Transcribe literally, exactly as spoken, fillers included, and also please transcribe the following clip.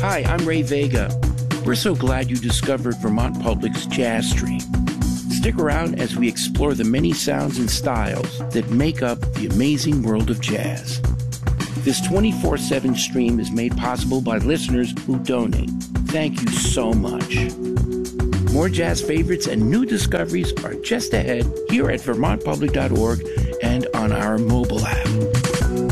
Hi, I'm Ray Vega. We're so glad you discovered Vermont Public's Jazz Stream. Stick around as we explore the many sounds and styles that make up the amazing world of jazz. This twenty-four seven stream is made possible by listeners who donate. Thank you so much. More jazz favorites and new discoveries are just ahead here at vermont public dot org and on our mobile app.